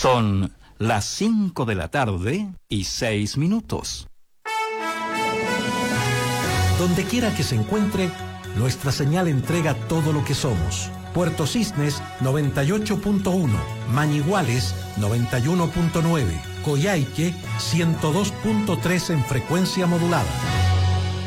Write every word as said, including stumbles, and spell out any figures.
Son las cinco de la tarde y seis minutos. Donde quiera que se encuentre, nuestra señal entrega todo lo que somos. Puerto Cisnes noventa y ocho punto uno, Mañiguales noventa y uno punto nueve, Coyhaique ciento dos punto tres en frecuencia modulada.